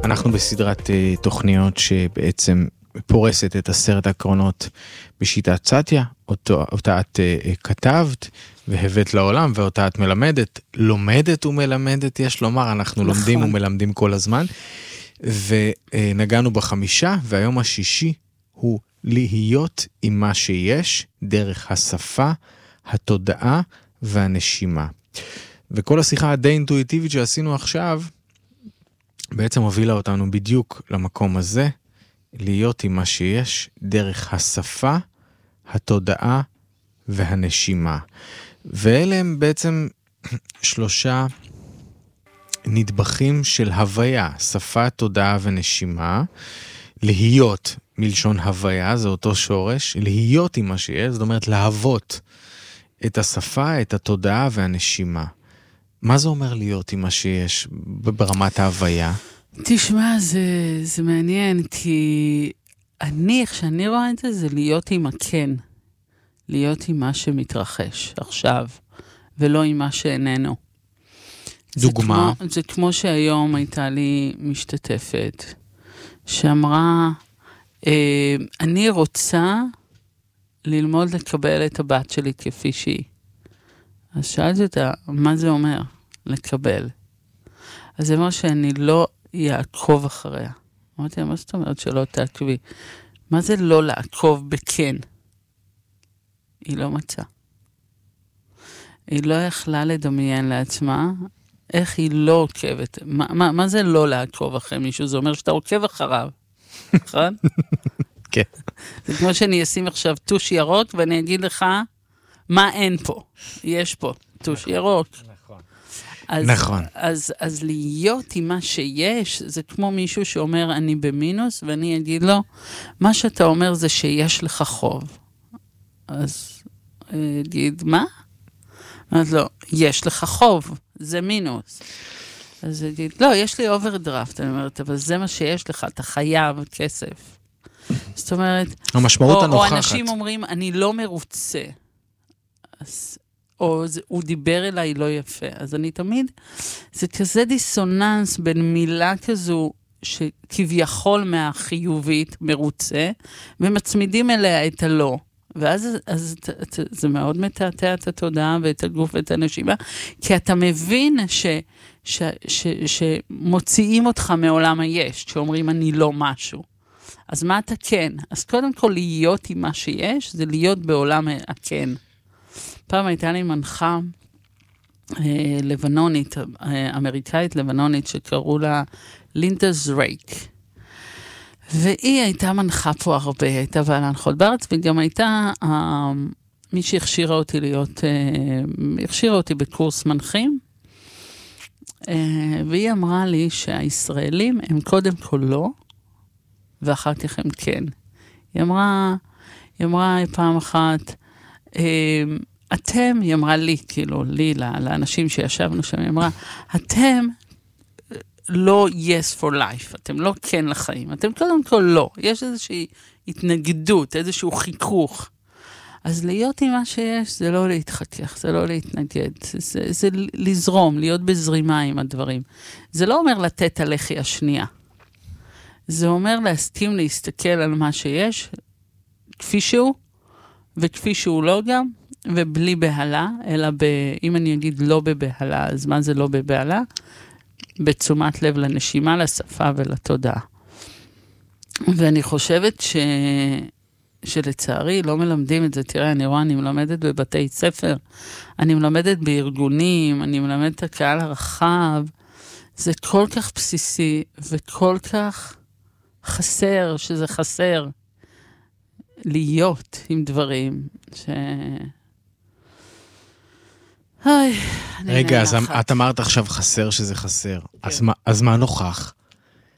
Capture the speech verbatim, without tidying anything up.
אנחנו בסדרת uh, תוכניות שבעצם פורסת את עשרת העקרונות בשיטת סאטיה, אותו, אותה את uh, כתבת והבאת לעולם, ואותה את מלמדת, לומדת ומלמדת, יש לומר, אנחנו נכון. לומדים ומלמדים כל הזמן, ונגענו בחמישה, והיום השישי הוא להיות עם מה שיש, דרך השפה, התודעה והנשימה. וכל השיחה הדי אינטואיטיבית שעשינו עכשיו, בעצם הובילה אותנו בדיוק למקום הזה, להיות עם מה שיש, דרך השפה, התודעה והנשימה. ואלה הם בעצם שלושה נדבכים של הוויה, שפה, תודעה ונשימה. להיות מלשון הוויה, זה אותו שורש, להיות עם מה שיש, זאת אומרת להוות את השפה, את התודעה והנשימה. מה זה אומר להיות עם מה שיש ברמת ההוויה? תשמע, זה, זה מעניין, כי אני, איך שאני רואה את זה, זה להיות עם הכן. להיות עם מה שמתרחש עכשיו, ולא עם מה שאיננו. דוגמה? זה כמו, זה כמו שהיום הייתה לי משתתפת, שאמרה, אה, אני רוצה ללמוד לקבל את הבת שלי כפי שהיא. אז שאלתי אותה, מה זה אומר? לקבל. אז זה אומר שאני לא יעקוב אחריה. אמרתי לה, מה זאת אומרת שלא תעקבי? מה זה לא לעקוב בכן? היא לא מצאה. היא לא יכלה לדמיין לעצמה איך היא לא עוקבת. מה, מה, מה זה לא לעקוב אחרי מישהו? זה אומר שאתה עוקב אחריו. נכון? כן. זה כמו שאני אשים עכשיו טוש ירוק, ואני אגיד לך, מה אין פה? יש פה טוש ירוק. נכון. אז, נכון. אז, אז להיות עם מה שיש, זה כמו מישהו שאומר, אני במינוס, ואני אגיד לו, מה שאתה אומר זה שיש לך חוב. אז אגיד, מה? אז לא, יש לך חוב, זה מינוס. אז אגיד, לא, יש לי אוברדרפט, אני אומרת, אבל זה מה שיש לך, אתה חייב כסף. זאת אומרת, המשמעות או, הנוכחת. או אנשים אומרים, אני לא מרוצה. אז, או זה, הוא דיבר אליי לא יפה. אז אני תמיד, זה כזה דיסוננס בין מילה כזו, שכביכול מהחיובית מרוצה, ומצמידים אליה את הלא. ואז אז, אז, זה מאוד מתעתע את התודעה ואת הגוף ואת הנשימה, כי אתה מבין ש, ש, ש, שמוציאים אותך מעולם היש, שאומרים אני לא משהו. אז מה אתה כן? אז קודם כל להיות עם מה שיש, זה להיות בעולם הכן. פעם הייתה לי מנחה אה, לבנונית, אה, אמריקאית לבנונית, שקראו לה לינדה זרייק. והיא הייתה מנחה פה הרבה, הייתה בעל להנחות בארץ, וגם הייתה אה, מי שהכשירה אותי להיות, אה, הכשירה אותי בקורס מנחים, אה, והיא אמרה לי שהישראלים הם קודם כל לא, ואחר כך הם כן. היא אמרה, היא אמרה פעם אחת, אה, אתם, היא אמרה לי, כאילו, לי, לאנשים שישבנו שם, היא אמרה, אתם לא yes for life, אתם לא כן לחיים, אתם קודם כל לא. יש איזושהי התנגדות, איזשהו חיכוך. אז להיות עם מה שיש, זה לא להתחכך, זה לא להתנגד, זה, זה לזרום, להיות בזרימה עם הדברים. זה לא אומר לתת הלחי השנייה. זה אומר להסכים להסתכל על מה שיש, כפי שהוא, וכפי שהוא לא גם, ובלי בהלה, אלא ב, אם אני אגיד לא בבהלה, אז מה זה לא בבהלה? בתשומת לב לנשימה, לשפה ולתודעה. ואני חושבת ש... שלצערי לא מלמדים את זה. תראה, אני רואה, אני מלמדת בבתי ספר, אני מלמדת בארגונים, אני מלמדת את הקהל הרחב. זה כל כך בסיסי וכל כך חסר, שזה חסר להיות עם דברים ש... רגע, אז את אמרת עכשיו חסר שזה חסר. אז מה נוכח?